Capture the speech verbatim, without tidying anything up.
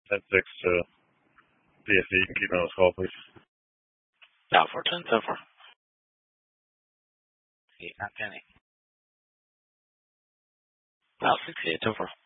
ten six to D S E. Keep me on this call, please. Down for ten ten four. eight, not Kenny. Now sixty-eight ten four.